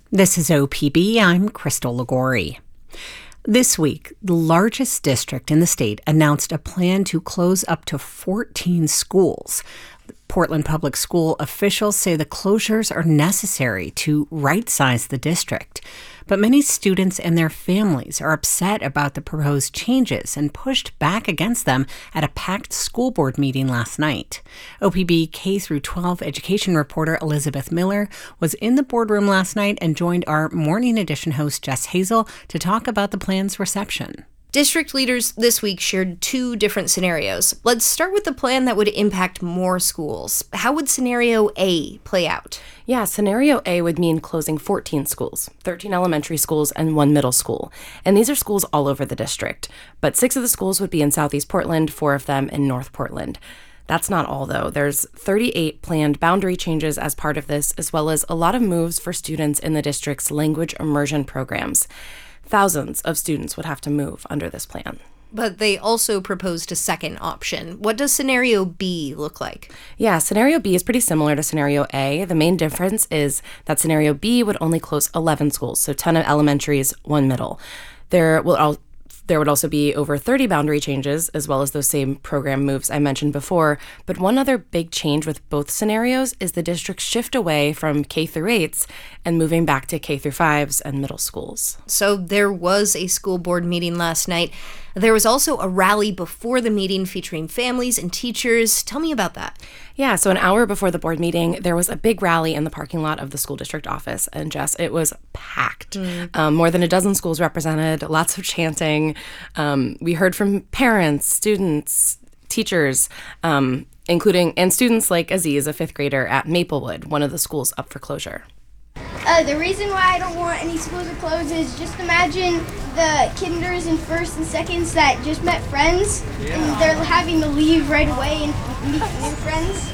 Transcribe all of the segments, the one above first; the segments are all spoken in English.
This is OPB. I'm Crystal Ligori. This week, the largest district in the state announced a plan to close up to 14 schools. Portland Public School officials say the closures are necessary to right-size the district. But many students and their families are upset about the proposed changes and pushed back against them at a packed school board meeting last night. OPB K-12 education reporter Elizabeth Miller was in the boardroom last night and joined our Morning Edition host Jess Hazel to talk about the plan's reception. District leaders this week shared two different scenarios. Let's start with the plan that would impact more schools. How would Scenario A play out? Yeah, Scenario A would mean closing 14 schools, 13 elementary schools and 1 middle school. And these are schools all over the district. But 6 of the schools would be in Southeast Portland, 4 of them in North Portland. That's not all, though. There's 38 planned boundary changes as part of this, as well as a lot of moves for students in the district's language immersion programs. Thousands of students would have to move under this plan. But they also proposed a second option. What does Scenario B look like? Yeah, Scenario B is pretty similar to Scenario A. The main difference is that Scenario B would only close 11 schools, so 10 elementaries, 1 middle. There would also be over 30 boundary changes, as well as those same program moves I mentioned before. But one other big change with both scenarios is the district's shift away from K-8s and moving back to K-5s and middle schools. So there was a school board meeting last night. There was also a rally before the meeting featuring families and teachers. Tell me about that. Yeah, so an hour before the board meeting, there was a big rally in the parking lot of the school district office. And Jess, it was packed. More than a dozen schools represented, lots of chanting. We heard from parents, students, teachers, including students like Aziz, a 5th grader at Maplewood, one of the schools up for closure. The reason why I don't want any schools to close is just imagine the kinders and first and seconds that just met friends and they're having to leave right away and meet new friends.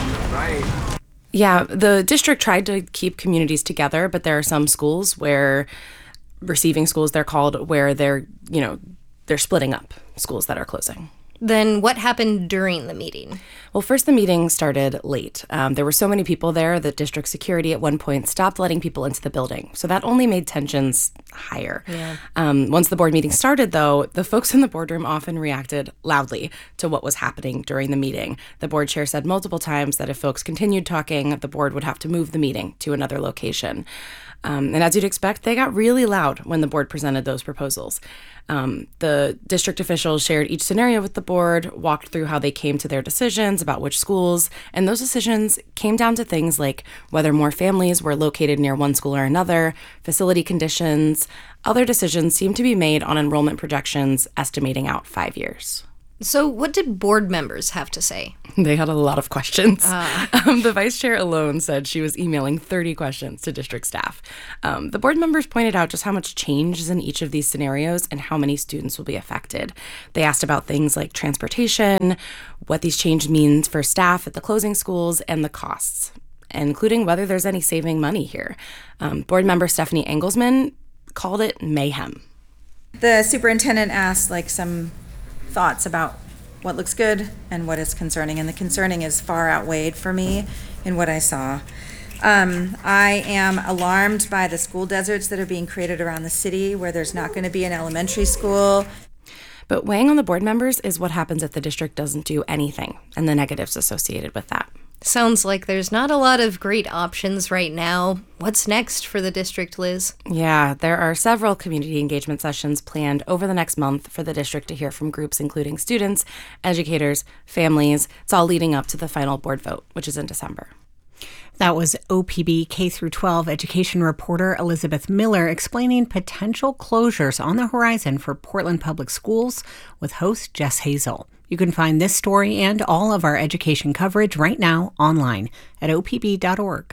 Right. Yeah, the district tried to keep communities together, but there are some schools receiving schools they're called, where they're splitting up schools that are closing. Then what happened during the meeting? Well, first the meeting started late. There were so many people there that district security at one point stopped letting people into the building. So that only made tensions higher. Yeah. Once the board meeting started, though, the folks in the boardroom often reacted loudly to what was happening during the meeting. The board chair said multiple times that if folks continued talking, the board would have to move the meeting to another location. And as you'd expect, they got really loud when the board presented those proposals. The district officials shared each scenario with the board, walked through how they came to their decisions about which schools, and those decisions came down to things like whether more families were located near one school or another, facility conditions. Other decisions seemed to be made on enrollment projections, estimating out 5 years. So what did board members have to say? They had a lot of questions. The vice chair alone said she was emailing 30 questions to district staff. The board members pointed out just how much change is in each of these scenarios and how many students will be affected. They asked about things like transportation, what these changes mean for staff at the closing schools, and the costs, including whether there's any saving money here. Board member Stephanie Engelsman called it mayhem. The superintendent asked some thoughts about what looks good and what is concerning, and the concerning is far outweighed for me in what I saw. I am alarmed by the school deserts that are being created around the city where there's not going to be an elementary school. But weighing on the board members is what happens if the district doesn't do anything and the negatives associated with that. Sounds like there's not a lot of great options right now. What's next for the district, Liz? Yeah, there are several community engagement sessions planned over the next month for the district to hear from groups including students, educators, families. It's all leading up to the final board vote, which is in December. That was OPB K-12 education reporter Elizabeth Miller explaining potential closures on the horizon for Portland Public Schools with host Jess Hazel. You can find this story and all of our education coverage right now online at opb.org.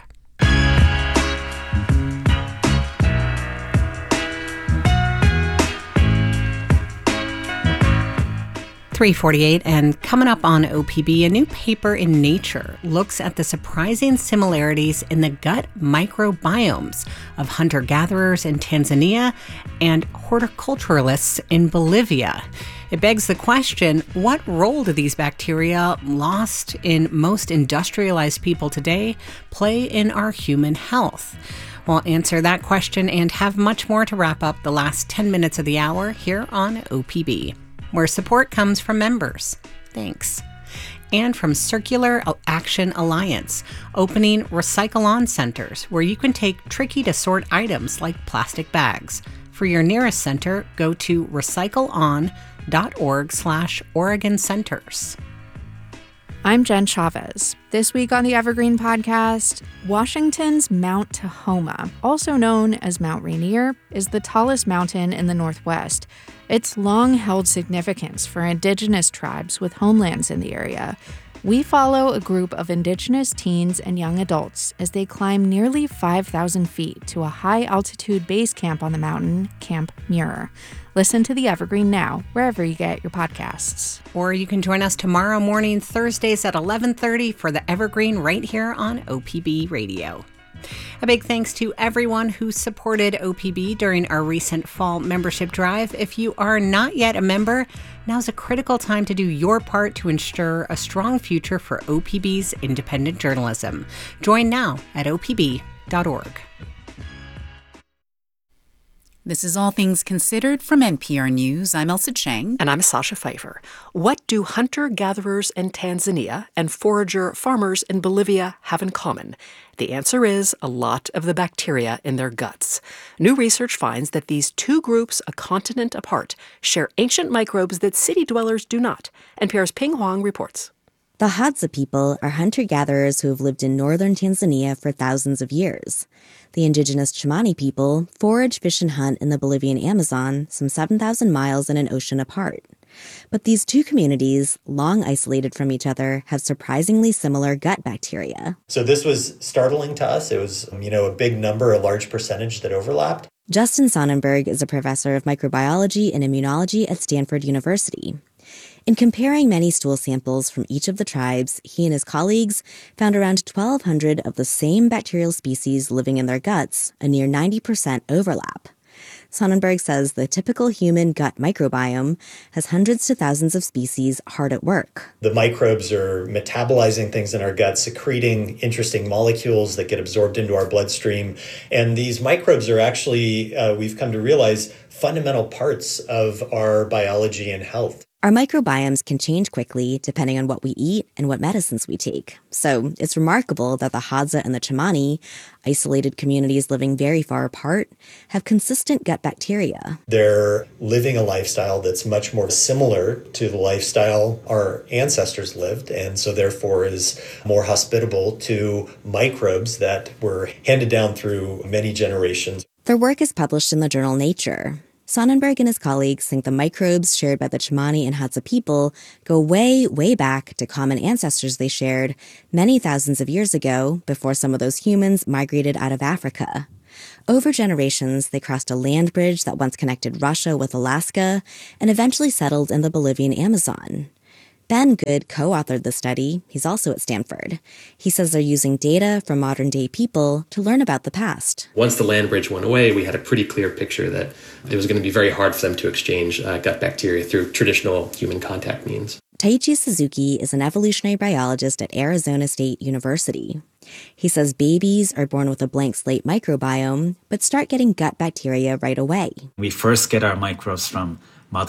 3:48, and coming up on OPB, a new paper in Nature looks at the surprising similarities in the gut microbiomes of hunter-gatherers in Tanzania and horticulturalists in Bolivia. It begs the question, what role do these bacteria, lost in most industrialized people today, play in our human health? We'll answer that question and have much more to wrap up the last 10 minutes of the hour here on OPB, where support comes from members. Thanks. And from Circular Action Alliance, opening Recycle On centers where you can take tricky-to-sort items like plastic bags. For your nearest center, go to recycleon.org/Oregon Centers. I'm Jen Chavez. This week on the Evergreen Podcast, Washington's Mount Tahoma, also known as Mount Rainier, is the tallest mountain in the Northwest. It's long held significance for Indigenous tribes with homelands in the area. We follow a group of Indigenous teens and young adults as they climb nearly 5,000 feet to a high-altitude base camp on the mountain, Camp Muir. Listen to The Evergreen now, wherever you get your podcasts. Or you can join us tomorrow morning, Thursdays at 11:30 for The Evergreen right here on OPB Radio. A big thanks to everyone who supported OPB during our recent fall membership drive. If you are not yet a member, now's a critical time to do your part to ensure a strong future for OPB's independent journalism. Join now at opb.org. This is All Things Considered from NPR News. I'm Elsa Chang. And I'm Sasha Pfeiffer. What do hunter-gatherers in Tanzania and forager farmers in Bolivia have in common? The answer is a lot of the bacteria in their guts. New research finds that these two groups, a continent apart, share ancient microbes that city dwellers do not. NPR's Ping Huang reports. The Hadza people are hunter-gatherers who have lived in northern Tanzania for thousands of years. The indigenous Chimani people forage, fish, and hunt in the Bolivian Amazon, some 7,000 miles and an ocean apart. But these two communities, long isolated from each other, have surprisingly similar gut bacteria. So this was startling to us. It was, a big number, a large percentage that overlapped. Justin Sonnenberg is a professor of microbiology and immunology at Stanford University. In comparing many stool samples from each of the tribes, he and his colleagues found around 1,200 of the same bacterial species living in their guts, a near 90% overlap. Sonnenberg says the typical human gut microbiome has hundreds to thousands of species hard at work. The microbes are metabolizing things in our gut, secreting interesting molecules that get absorbed into our bloodstream. And these microbes are actually, we've come to realize, fundamental parts of our biology and health. Our microbiomes can change quickly depending on what we eat and what medicines we take. So it's remarkable that the Hadza and the Chimani, isolated communities living very far apart, have consistent gut bacteria. They're living a lifestyle that's much more similar to the lifestyle our ancestors lived, and so therefore is more hospitable to microbes that were handed down through many generations. Their work is published in the journal Nature. Sonnenberg and his colleagues think the microbes shared by the Chimani and Hadza people go way, way back to common ancestors they shared many thousands of years ago before some of those humans migrated out of Africa. Over generations, they crossed a land bridge that once connected Russia with Alaska and eventually settled in the Bolivian Amazon. Ben Good co-authored the study. He's also at Stanford. He says they're using data from modern-day people to learn about the past. Once the land bridge went away, we had a pretty clear picture that it was going to be very hard for them to exchange gut bacteria through traditional human contact means. Taichi Suzuki is an evolutionary biologist at Arizona State University. He says babies are born with a blank slate microbiome, but start getting gut bacteria right away. We first get our microbes from